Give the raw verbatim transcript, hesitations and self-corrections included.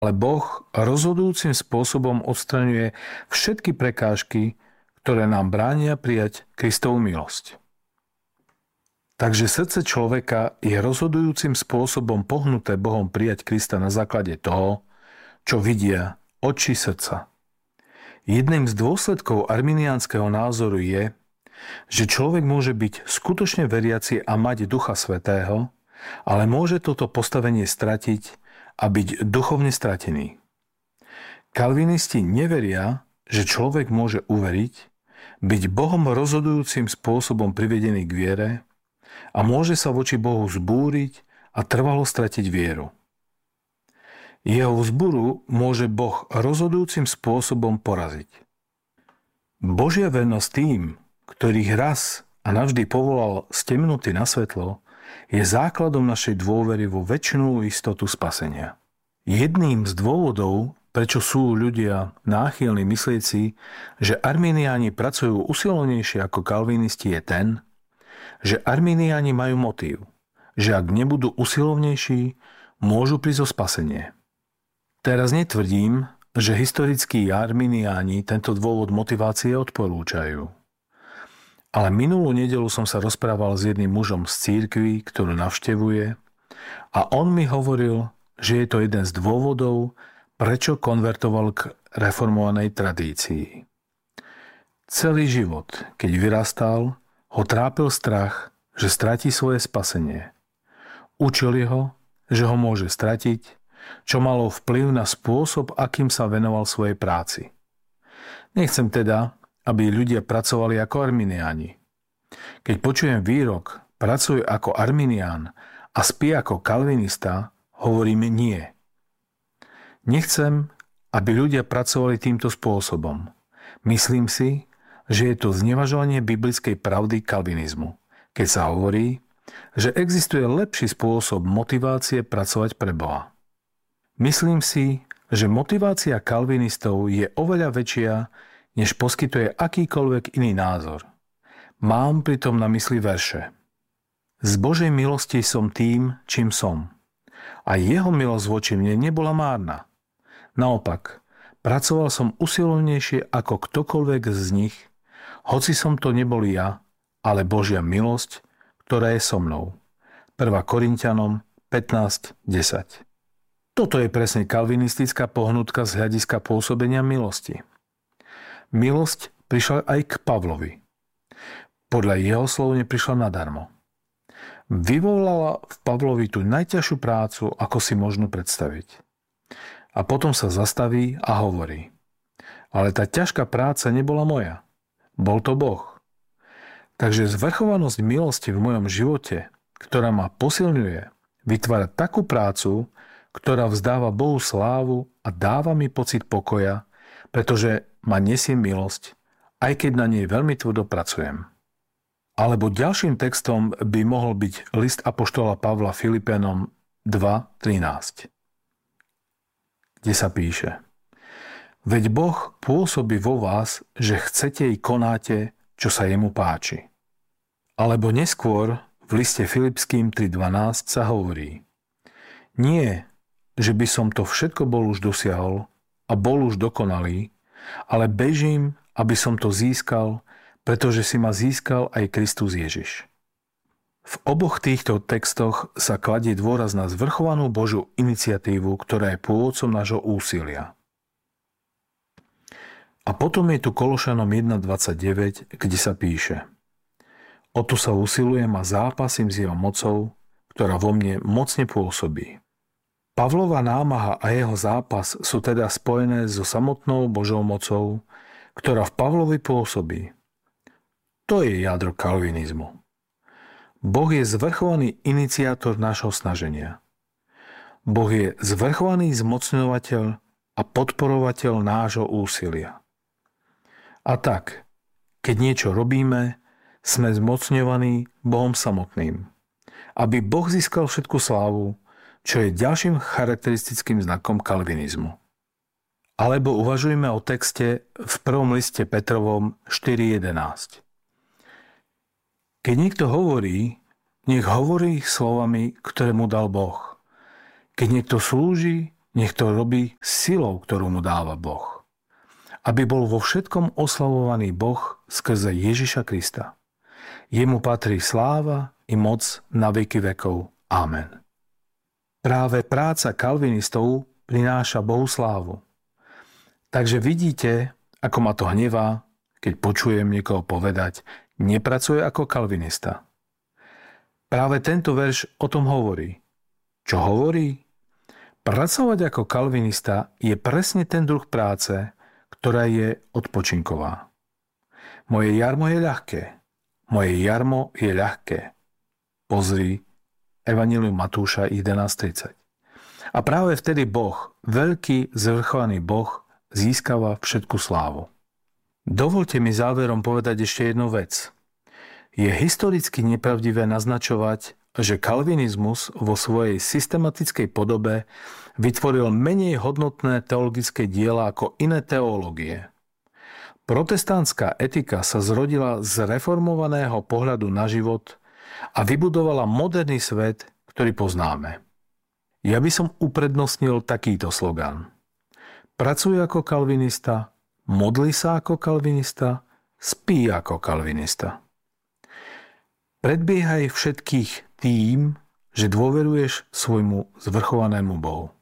Ale Boh rozhodujúcim spôsobom odstraňuje všetky prekážky, ktoré nám bránia prijať Kristovu milosť. Takže srdce človeka je rozhodujúcim spôsobom pohnuté Bohom prijať Krista na základe toho, čo vidia oči srdca. Jedným z dôsledkov arminiánskeho názoru je, že človek môže byť skutočne veriaci a mať Ducha Svätého, ale môže toto postavenie stratiť a byť duchovne stratený. Kalvinisti neveria, že človek môže uveriť, byť Bohom rozhodujúcim spôsobom privedený k viere a môže sa voči Bohu zbúriť a trvalo stratiť vieru. Jeho vzburu môže Boh rozhodujúcim spôsobom poraziť. Božia vernosť tým, ktorých raz a navždy povolal z temnoty na svetlo, je základom našej dôvery vo večnú istotu spasenia. Jedným z dôvodov, prečo sú ľudia náchylní myslieť si, že arminiáni pracujú usilovnejšie ako kalvinisti, je ten, že arminiáni majú motív, že ak nebudú usilovnejší, môžu prísť o spasenie. Teraz netvrdím, že historickí arminiáni tento dôvod motivácie odporúčajú. Ale minulú nedeľu som sa rozprával s jedným mužom z cirkvi, ktorú navštevuje, a on mi hovoril, že je to jeden z dôvodov, prečo konvertoval k reformovanej tradícii. Celý život, keď vyrastal, ho trápil strach, že stratí svoje spasenie. Učili ho, že ho môže stratiť, čo malo vplyv na spôsob, akým sa venoval svojej práci. Nechcem teda, aby ľudia pracovali ako arminiáni. Keď počujem výrok pracuj ako arminián a spí ako kalvinista, hovorím nie. Nechcem, aby ľudia pracovali týmto spôsobom. Myslím si, že je to znevažovanie biblickej pravdy kalvinizmu, keď sa hovorí, že existuje lepší spôsob motivácie pracovať pre Boha. Myslím si, že motivácia kalvinistov je oveľa väčšia, než poskytuje akýkoľvek iný názor. Mám pritom na mysli verše. Z Božej milosti som tým, čím som. A jeho milosť voči mne nebola márna. Naopak, pracoval som usilovnejšie ako ktokoľvek z nich, hoci som to nebol ja, ale Božia milosť, ktorá je so mnou. prvá Korinťanom pätnásť desať. Toto je presne kalvinistická pohnutka z hľadiska pôsobenia milosti. Milosť prišla aj k Pavlovi. Podľa jeho slov neprišla nadarmo. Vyvolala v Pavlovi tú najťažšiu prácu, ako si možno predstaviť. A potom sa zastaví a hovorí. Ale tá ťažká práca nebola moja. Bol to Boh. Takže zvrchovanosť milosti v mojom živote, ktorá ma posilňuje, vytvára takú prácu, ktorá vzdáva Bohu slávu a dáva mi pocit pokoja, pretože ma nesie milosť, aj keď na nej veľmi tvrdo pracujem. Alebo ďalším textom by mohol byť list apoštola Pavla Filipanom dva trinásť, kde sa píše: Veď Boh pôsobí vo vás, že chcete i konáte, čo sa jemu páči. Alebo neskôr v liste Filipským tri dvanásť sa hovorí: Nie, že by som to všetko bol už dosiahol a bol už dokonalý, ale bežím, aby som to získal, pretože si ma získal aj Kristus Ježiš. V oboch týchto textoch sa kladie dôraz na zvrchovanú Božiu iniciatívu, ktorá je pôvodcom nášho úsilia. A potom je tu Kološanom jeden dvadsaťdeväť, kde sa píše: O to sa usilujem a zápasím s jeho mocou, ktorá vo mne mocne pôsobí. Pavlova námaha a jeho zápas sú teda spojené so samotnou Božou mocou, ktorá v Pavlovi pôsobí. To je jadro kalvinizmu. Boh je zvrchovaný iniciátor nášho snaženia. Boh je zvrchovaný zmocňovateľ a podporovateľ nášho úsilia. A tak, keď niečo robíme, sme zmocňovaní Bohom samotným, aby Boh získal všetku slávu, čo je ďalším charakteristickým znakom kalvinizmu. Alebo uvažujme o texte v prvom liste Petrovom štyri jedenásť. Keď niekto hovorí, nech hovorí slovami, ktoré mu dal Boh. Keď niekto slúži, Nech to robí silou, ktorú mu dáva Boh. Aby bol vo všetkom oslavovaný Boh skrze Ježiša Krista. Jemu patrí sláva i moc na veky vekov. Amen. Práve práca kalvinistov prináša Bohu slávu. Takže vidíte, ako ma to hnevá, keď počujem niekoho povedať, nepracuje ako kalvinista. Práve tento verš o tom hovorí. Čo hovorí? Pracovať ako kalvinista je presne ten druh práce, ktorá je odpočinková. Moje jarmo je ľahké. Moje jarmo je ľahké. Pozri Evanjelium Matúša jedenásť tridsať. A práve vtedy Boh, veľký zvrchovaný Boh, získava všetku slávu. Dovoľte mi záverom povedať ešte jednu vec. Je historicky nepravdivé naznačovať, že kalvinizmus vo svojej systematickej podobe vytvoril menej hodnotné teologické diela ako iné teológie. Protestantská etika sa zrodila z reformovaného pohľadu na život a vybudovala moderný svet, ktorý poznáme. Ja by som uprednostnil takýto slogan. Pracuj ako kalvinista, modli sa ako kalvinista, spí ako kalvinista. Predbiehaj všetkých tým, že dôveruješ svojmu zvrchovanému Bohu.